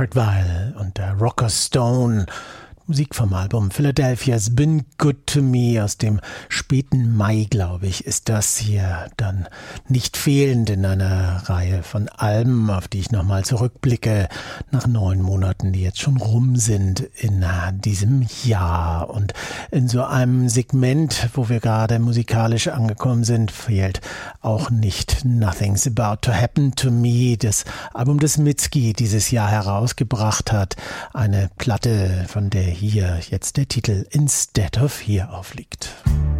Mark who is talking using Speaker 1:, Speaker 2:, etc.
Speaker 1: Stuart Weill und der Rocker Stone. Musik vom Album Philadelphia's Been Good to Me aus dem späten Mai, glaube ich, ist das hier dann nicht fehlend in einer Reihe von Alben, auf die ich nochmal zurückblicke, nach 9 Monaten, die jetzt schon rum sind in diesem Jahr. Und in so einem Segment, wo wir gerade musikalisch angekommen sind, fehlt auch nicht Nothing's About to Happen to Me, das Album, das Mitski dieses Jahr herausgebracht hat. Eine Platte, von der hier jetzt der Titel Instead of Here aufliegt.